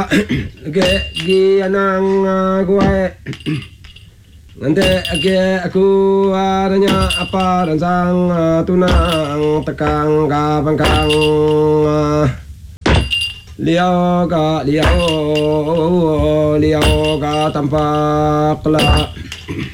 Gi anang gue nanti aku adanya apa dan sang tunang tekang kapangkang liau ka tampak lah